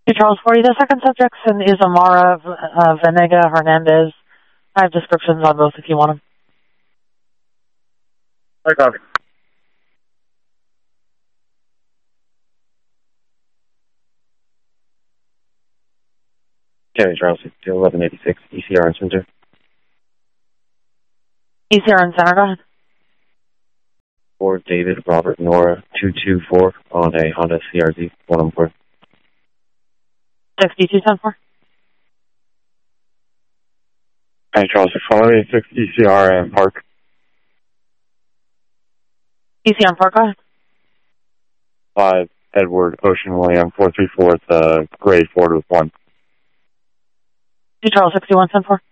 Hey, Charles 40, the second subject is Amara Venega Hernandez. I have descriptions on both if you want them. Hi, copy. County Charles 1186, ECR and Center. ECR and Center, go ahead. For David Robert Nora 224 on a Honda CRZ 114. 6274. County Charles 1286, ECR and Park. ECR and Park, go ahead. 5 Edward Ocean William 434, it's a gray Ford with 1. Charles 6174.